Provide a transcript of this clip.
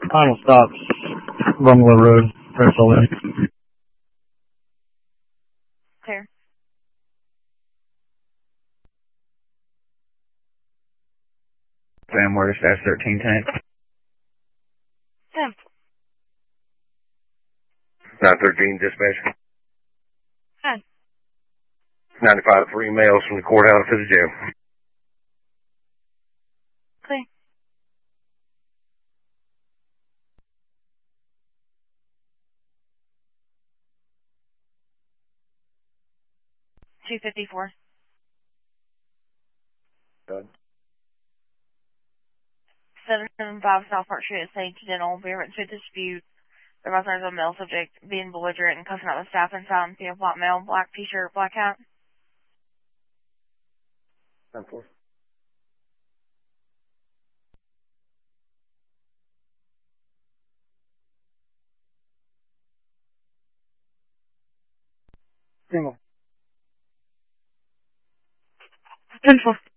Final stops, Bungalow Road, SLA. Clear. Sam, where's Dash 13 tank? 10. 913 dispatch. 10. 95 3 males from the courthouse to the jail. Clear. $254. Done. 775 South Park Street at St. Dental. Be written to dispute. The reference of male subject being belligerent and cussing out the staff and found via black male, black t-shirt, black hat. 10-4. Single. 10-4.